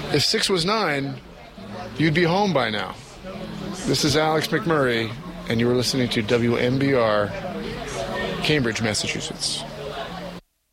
If 6 was 9, you'd be home by now. This is Alex McMurray, and you are listening to WMBR, Cambridge, Massachusetts.